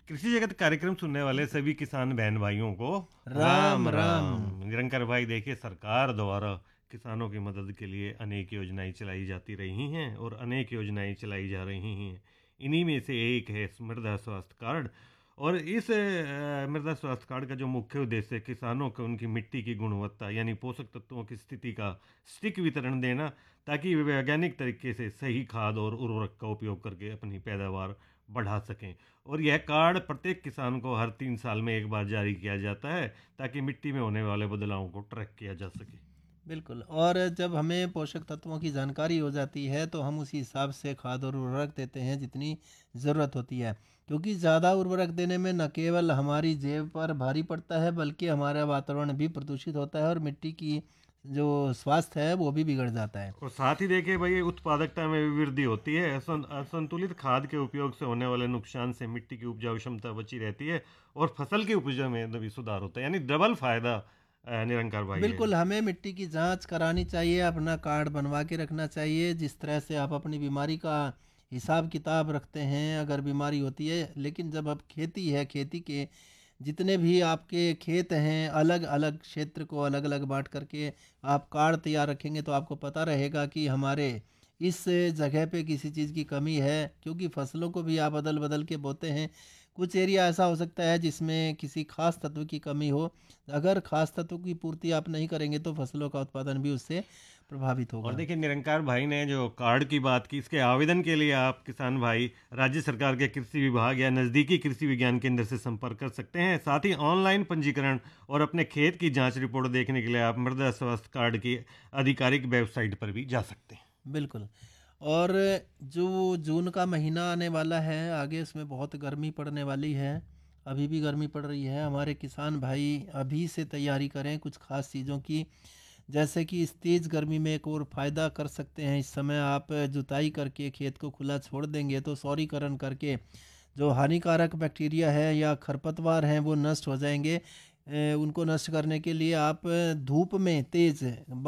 कृषि जगत कार्यक्रम सुनने वाले सभी किसान बहन भाइयों को राम राम राम। राम। निरंकर भाई, देखिए, सरकार द्वारा किसानों की मदद के लिए अनेक योजनाएं चलाई जाती रही हैं और अनेक योजनाएं चलाई जा रही हैं। इन्हीं में से एक है मृदा स्वास्थ्य कार्ड। और इस मृदा स्वास्थ्य कार्ड का जो मुख्य उद्देश्य है किसानों को उनकी मिट्टी की गुणवत्ता यानी पोषक तत्वों की स्थिति का सटीक वितरण देना, ताकि वे वैज्ञानिक तरीके से सही खाद और उर्वरक का उपयोग करके अपनी पैदावार बढ़ा सकें। और यह कार्ड प्रत्येक किसान को हर 3 साल में एक बार जारी किया जाता है, ताकि मिट्टी में होने वाले बदलावों को ट्रैक किया जा सके। बिल्कुल। और जब हमें पोषक तत्वों की जानकारी हो जाती है तो हम उसी हिसाब से खाद और उर्वरक देते हैं जितनी ज़रूरत होती है, क्योंकि ज़्यादा उर्वरक देने में न केवल हमारी जेब पर भारी पड़ता है बल्कि हमारा वातावरण भी प्रदूषित होता है और मिट्टी की जो स्वास्थ्य है वो भी बिगड़ जाता है। और साथ ही देखिए भाई, उत्पादकता में भी वृद्धि होती है। असंतुलित खाद के उपयोग से होने वाले नुकसान से मिट्टी की उपजाऊ क्षमता बची रहती है और फसल की उपज में भी सुधार होता है, यानी डबल फायदा निरंकार भाई है। बिल्कुल, हमें मिट्टी की जांच करानी चाहिए, अपना कार्ड बनवा के रखना चाहिए। जिस तरह से आप अपनी बीमारी का हिसाब किताब रखते हैं अगर बीमारी होती है, लेकिन जब अब खेती है, खेती के जितने भी आपके खेत हैं अलग अलग क्षेत्र को अलग अलग बांट करके आप कार्ड तैयार रखेंगे तो आपको पता रहेगा कि हमारे इस जगह पे किसी चीज़ की कमी है, क्योंकि फसलों को भी आप बदल बदल के बोते हैं। कुछ एरिया ऐसा हो सकता है जिसमें किसी खास तत्व की कमी हो। अगर खास तत्व की पूर्ति आप नहीं करेंगे तो फसलों का उत्पादन भी उससे प्रभावित और होगा। देखिए, निरंकार भाई ने जो कार्ड की बात की, इसके आवेदन के लिए आप किसान भाई राज्य सरकार के कृषि विभाग या नज़दीकी कृषि विज्ञान केंद्र से संपर्क कर सकते हैं। साथ ही ऑनलाइन पंजीकरण और अपने खेत की जांच रिपोर्ट देखने के लिए आप मृदा स्वास्थ्य कार्ड की आधिकारिक वेबसाइट पर भी जा सकते हैं। बिल्कुल। और जो जून का महीना आने वाला है आगे, उसमें बहुत गर्मी पड़ने वाली है। अभी भी गर्मी पड़ रही है। हमारे किसान भाई अभी से तैयारी करें कुछ खास चीज़ों की, जैसे कि इस तेज़ गर्मी में एक और फ़ायदा कर सकते हैं। इस समय आप जुताई करके खेत को खुला छोड़ देंगे तो सौरीकरण करके जो हानिकारक बैक्टीरिया है या खरपतवार हैं वो नष्ट हो जाएंगे। उनको नष्ट करने के लिए आप धूप में तेज़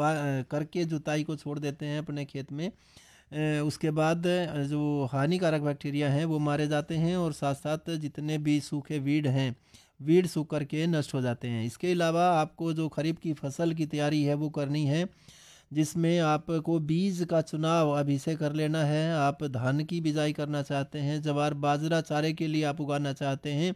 करके जुताई को छोड़ देते हैं अपने खेत में। उसके बाद जो हानिकारक बैक्टीरिया हैं वो मारे जाते हैं और साथ साथ जितने भी सूखे वीड हैं, वीड सूख करके नष्ट हो जाते हैं। इसके अलावा आपको जो खरीफ की फसल की तैयारी है वो करनी है, जिसमें आपको बीज का चुनाव अभी से कर लेना है। आप धान की बिजाई करना चाहते हैं, ज्वार बाजरा चारे के लिए आप उगाना चाहते हैं,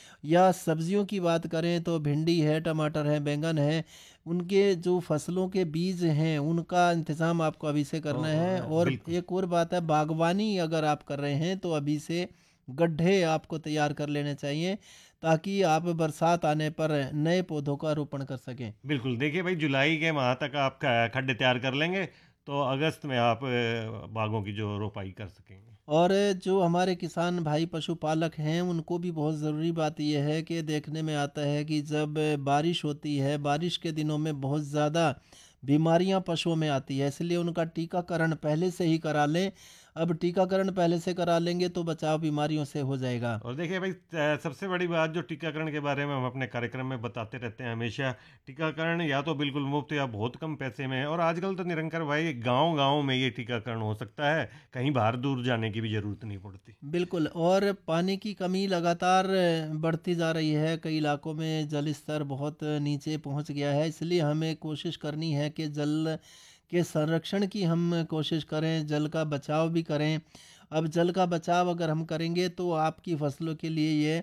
या सब्जियों की बात करें तो भिंडी है, टमाटर है, बैंगन है, उनके जो फसलों के बीज हैं उनका इंतज़ाम आपको अभी से करना है। और बिल्कुल। एक और बात है, बागवानी अगर आप कर रहे हैं तो अभी से गड्ढे आपको तैयार कर लेने चाहिए, ताकि आप बरसात आने पर नए पौधों का रोपण कर सकें। बिल्कुल, देखिए भाई, जुलाई के माह तक आप खड्डे तैयार कर लेंगे तो अगस्त में आप बागों की जो रोपाई कर सकेंगे। और जो हमारे किसान भाई पशुपालक हैं उनको भी बहुत ज़रूरी बात यह है कि देखने में आता है कि जब बारिश होती है, बारिश के दिनों में बहुत ज़्यादा बीमारियां पशुओं में आती है, इसलिए उनका टीकाकरण पहले से ही करा लें। अब टीकाकरण पहले से करा लेंगे तो बचाव बीमारियों से हो जाएगा। और देखिए भाई, सबसे बड़ी बात जो टीकाकरण के बारे में हम अपने कार्यक्रम में बताते रहते हैं हमेशा, टीकाकरण या तो बिल्कुल मुफ्त या बहुत कम पैसे में है। और आजकल तो निरंकर भाई गांव गांव में ये टीकाकरण हो सकता है, कहीं बाहर दूर जाने की भी जरूरत नहीं पड़ती। बिल्कुल। और पानी की कमी लगातार बढ़ती जा रही है, कई इलाकों में जल स्तर बहुत नीचे पहुंच गया है, इसलिए हमें कोशिश करनी है कि जल के संरक्षण की हम कोशिश करें, जल का बचाव भी करें। अब जल का बचाव अगर हम करेंगे तो आपकी फसलों के लिए ये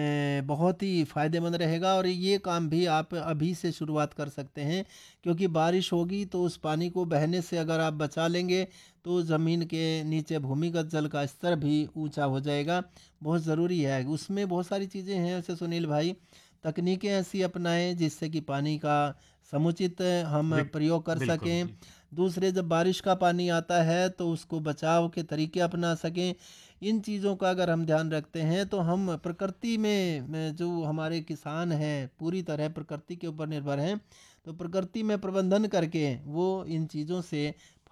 बहुत ही फ़ायदेमंद रहेगा। और ये काम भी आप अभी से शुरुआत कर सकते हैं, क्योंकि बारिश होगी तो उस पानी को बहने से अगर आप बचा लेंगे तो ज़मीन के नीचे भूमिगत जल का स्तर भी ऊंचा हो जाएगा। बहुत ज़रूरी है। उसमें बहुत सारी चीज़ें हैं वैसे सुनील भाई, तकनीकें ऐसी अपनाएं जिससे कि पानी का समुचित हम बिक- प्रयोग कर बिल्कुल सकें। बिल्कुल। दूसरे, जब बारिश का पानी आता है तो उसको बचाव के तरीके अपना सकें। इन चीज़ों का अगर हम ध्यान रखते हैं तो हम प्रकृति में जो हमारे किसान हैं पूरी तरह प्रकृति के ऊपर निर्भर हैं, तो प्रकृति में प्रबंधन करके वो इन चीज़ों से